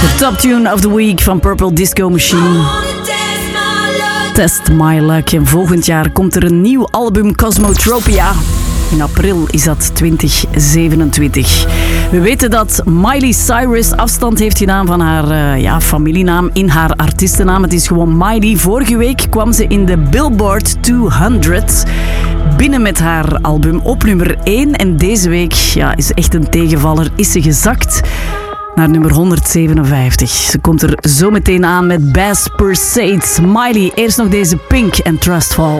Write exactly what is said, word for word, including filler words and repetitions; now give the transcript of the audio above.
De top tune of the week van Purple Disco Machine. Test My Luck. En volgend jaar komt er een nieuw album, Cosmotropia. In april is dat twintig zevenentwintig. We weten dat Miley Cyrus afstand heeft gedaan van haar uh, ja, familienaam in haar artiestennaam. Het is gewoon Miley. Vorige week kwam ze in de Billboard tweehonderd binnen met haar album op nummer één. En deze week ja, is echt een tegenvaller. Is ze gezakt naar nummer honderdzevenenvijftig. Ze komt er zo meteen aan met Bass Per Sade. Miley, eerst nog deze Pink en Trustfall.